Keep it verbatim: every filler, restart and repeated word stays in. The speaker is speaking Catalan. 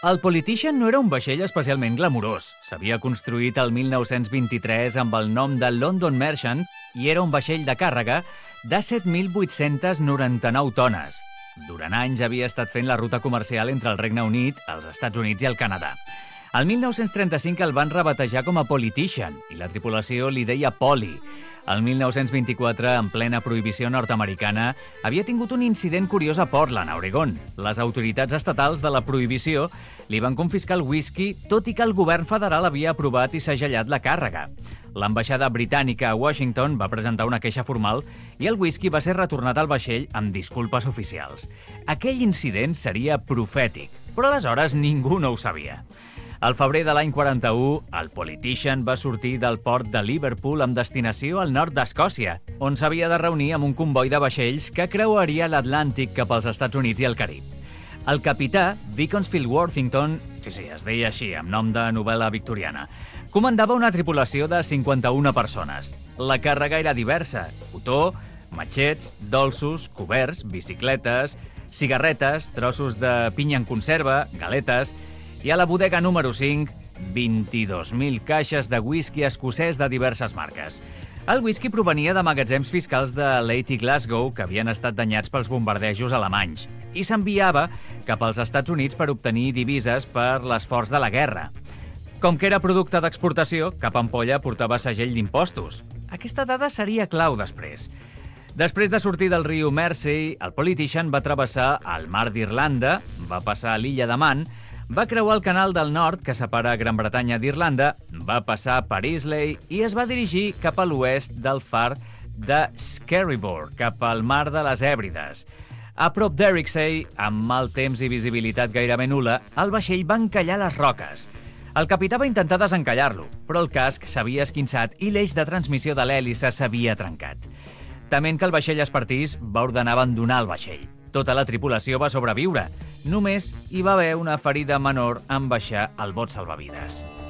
El Politician no era un vaixell especialment glamurós. S'havia construït el mil nou-cents vint-i-tres amb el nom de London Merchant i era un vaixell de càrrega de set mil vuit-cents noranta-nou tones. Durant anys havia estat fent la ruta comercial entre el Regne Unit, els Estats Units i el Canadà. El mil nou-cents trenta-cinc el van rebatejar com a Politician i la tripulació li deia Polly. El mil nou-cents vint-i-quatre, en plena prohibició nord-americana, havia tingut un incident curiós a Portland, a Oregon. Les autoritats estatals de la prohibició li van confiscar el whisky, tot i que el govern federal havia aprovat i segellat la càrrega. L'ambaixada britànica a Washington va presentar una queixa formal i el whisky va ser retornat al vaixell amb disculpes oficials. Aquell incident seria profètic, però aleshores ningú no ho sabia. Al febrer de l'any quaranta-u, el Politician va sortir del port de Liverpool amb destinació al nord d'Escòcia, on s'havia de reunir amb un comboi de vaixells que creuaria l'Atlàntic cap als Estats Units i el Carib. El capità, Beaconsfield Worthington, sí, sí, es deia així, amb nom de novel·la victoriana, comandava una tripulació de cinquanta-una persones. La càrrega era diversa: cotó, matxets, dolços, coberts, bicicletes, cigarretes, trossos de pinya en conserva, galetes, i a la bodega número cinc, vint-i-dos mil caixes de whisky escocès de diverses marques. El whisky provenia de magatzems fiscals de Leith i Glasgow que havien estat danyats pels bombardejos alemanys i s'enviava cap als Estats Units per obtenir divises per l'esforç de la guerra. Com que era producte d'exportació, cap ampolla portava segell d'impostos. Aquesta dada seria clau després. Després de sortir del riu Mersey, el Politician va travessar el mar d'Irlanda, va passar a l'illa de Man, va creuar el canal del nord que separa Gran Bretanya d'Irlanda, va passar per Islay i es va dirigir cap a l'oest del far de Skerryvore, cap al mar de les Hèbrides. A prop d'Ericksay, amb mal temps i visibilitat gairebé nul·la, el vaixell va encallar les roques. El capità va intentar desencallar-lo, però el casc s'havia esquinçat i l'eix de transmissió de l'hèlice s'havia trencat. Tement que el vaixell es partís, va ordenar abandonar el vaixell. Tota la tripulació va sobreviure. Només hi va haver una ferida menor en baixar el bot salvavides.